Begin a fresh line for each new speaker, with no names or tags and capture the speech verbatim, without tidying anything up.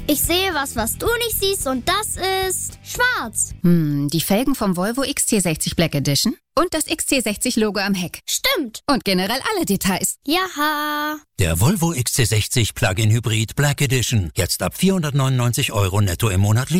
Ich sehe was, was du nicht siehst und das ist schwarz.
Hm, die Felgen vom Volvo X C sechzig Black Edition und das X C sechzig Logo am Heck.
Stimmt.
Und generell alle Details.
Jaha.
Der Volvo X C sechzig Plug-in Hybrid Black Edition. Jetzt ab vierhundertneunundneunzig Euro netto im Monat